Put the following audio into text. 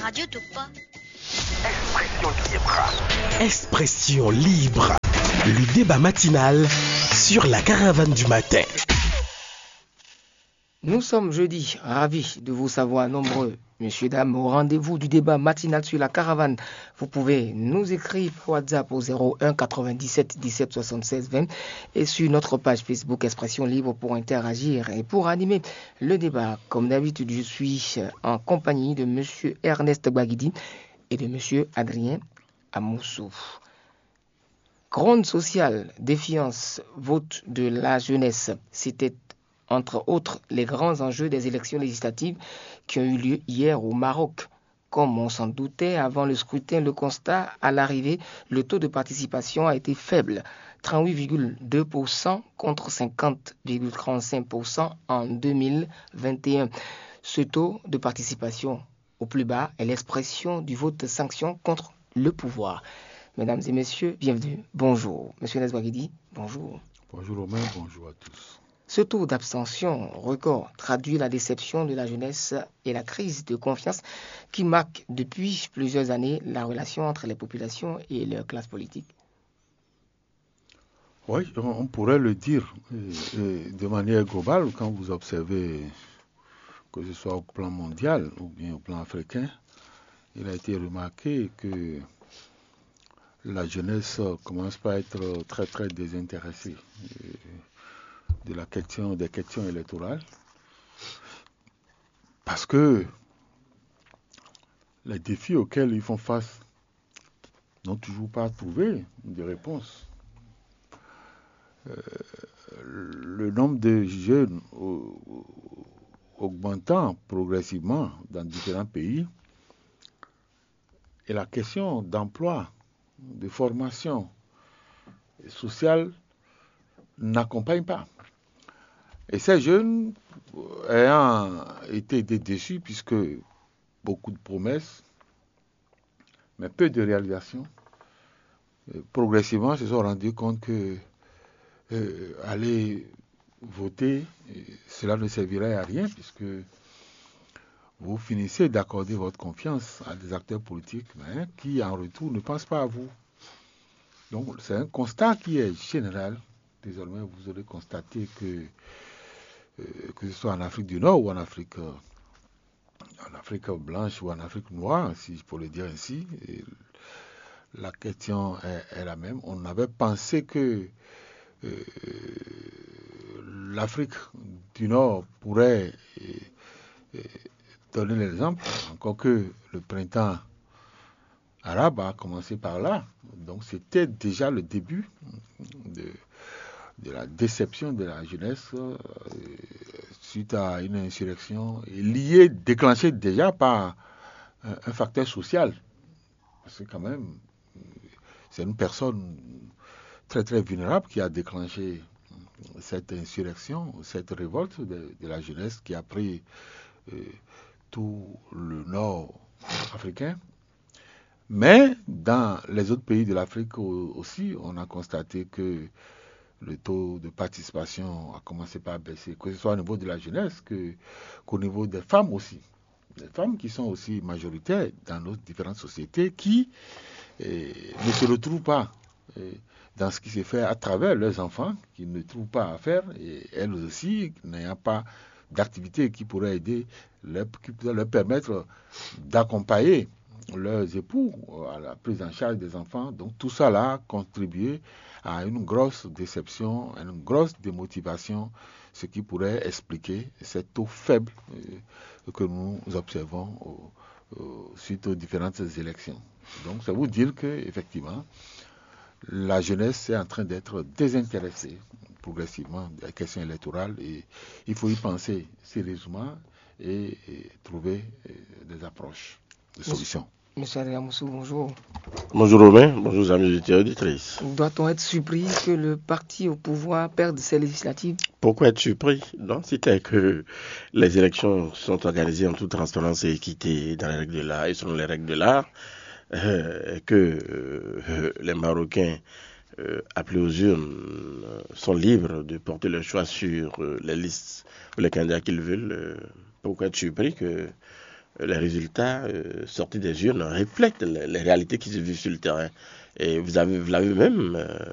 Radio Tuppa. Expression libre. Le débat matinal sur la caravane du matin. Nous sommes jeudi, ravis de vous savoir nombreux, messieurs, dames, au rendez-vous du débat matinal sur la caravane. Vous pouvez nous écrire par WhatsApp au 01 97 17 76 20 et sur notre page Facebook Expression Libre pour interagir et pour animer le débat. Comme d'habitude, je suis en compagnie de monsieur Ernest Gbagidi et de monsieur Adrien Amoussou. Gronde sociale, défiance, vote de la jeunesse, c'était entre autres les grands enjeux des élections législatives qui ont eu lieu hier au Maroc. Comme on s'en doutait avant le scrutin, le constat à l'arrivée, le taux de participation a été faible, 38,2% contre 50,35% en 2021. Ce taux de participation au plus bas est l'expression du vote de sanction contre le pouvoir. Mesdames et messieurs, bienvenue. Bonjour. Monsieur Nesbagidi, bonjour. Bonjour Romain, bonjour à tous. Ce taux d'abstention record traduit la déception de la jeunesse et la crise de confiance qui marque depuis plusieurs années la relation entre les populations et leur classe politique. Oui, on pourrait le dire de manière globale quand vous observez que ce soit au plan mondial ou bien au plan africain, il a été remarqué que la jeunesse commence par être très très désintéressée de la question des questions électorales, parce que les défis auxquels ils font face n'ont toujours pas trouvé de réponse. Le nombre de jeunes augmentant progressivement dans différents pays et la question d'emploi, de formation sociale n'accompagne pas. Et ces jeunes ayant été déçus puisque beaucoup de promesses, mais peu de réalisations, progressivement se sont rendus compte que aller voter, cela ne servirait à rien puisque vous finissez d'accorder votre confiance à des acteurs politiques qui en retour ne pensent pas à vous. Donc c'est un constat qui est général. Désormais, vous aurez constaté que ce soit en Afrique du Nord ou en Afrique blanche ou en Afrique noire, si je peux le dire ainsi, la question est la même. On avait pensé que l'Afrique du Nord pourrait donner l'exemple, encore que le printemps arabe a commencé par là. Donc c'était déjà le début de la déception de la jeunesse suite à une insurrection déclenchée déjà par un facteur social. Parce que quand même, c'est une personne très très vulnérable qui a déclenché cette insurrection, cette révolte de la jeunesse qui a pris tout le nord africain. Mais dans les autres pays de l'Afrique aussi, on a constaté que le taux de participation a commencé par baisser, que ce soit au niveau de la jeunesse qu'au niveau des femmes aussi. Des femmes qui sont aussi majoritaires dans nos différentes sociétés qui ne se retrouvent pas dans ce qui se fait à travers leurs enfants, qui ne trouvent pas à faire, et elles aussi n'ayant pas d'activité qui pourrait aider, qui pourrait leur permettre d'accompagner leurs époux à la prise en charge des enfants. Donc tout ça là a contribué à une grosse déception, à une grosse démotivation, ce qui pourrait expliquer cette taux faible que nous observons suite aux différentes élections. Donc ça veut dire que effectivement la jeunesse est en train d'être désintéressée progressivement de la question électorale et il faut y penser sérieusement et trouver des approches, des solutions. Monsieur Adriamoussou, bonjour. Bonjour Romain, bonjour amis auditeurs et auditrices. Doit-on être surpris que le parti au pouvoir perde ses législatives? Pourquoi être surpris? Non, c'était que les élections sont organisées en toute transparence et équité dans les règles de l'art et selon les règles de l'art, que les Marocains appelés aux urnes sont libres de porter leur choix sur les listes ou les candidats qu'ils veulent. Pourquoi être surpris que les résultats sortis des urnes reflètent les réalités qui se vivent sur le terrain. Et vous l'avez même